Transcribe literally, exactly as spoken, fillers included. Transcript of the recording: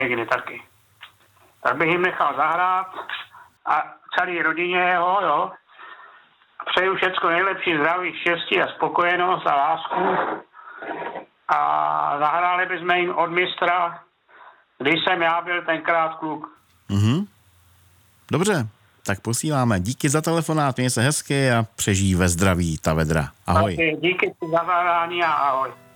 někdy taky. Tak bych jim nechal zahrát a celý rodině jeho, jo. Přeju všecko nejlepší, zdraví, štěstí a spokojenost a lásku. A zahráli bychom jim od mistra, když jsem já byl tenkrát kluk. Mhm. Dobře, tak posíláme. Díky za telefonát, měj se hezky a přežij ve zdraví ta vedra. Ahoj. Díky za zahrání a ahoj.